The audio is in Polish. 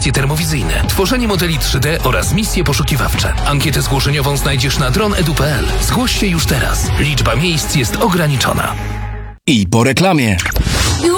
projekcje termowizyjne, tworzenie modeli 3D oraz misje poszukiwawcze. Ankietę zgłoszeniową znajdziesz na dronedu.pl. Zgłoś się już teraz. Liczba miejsc jest ograniczona. I po reklamie.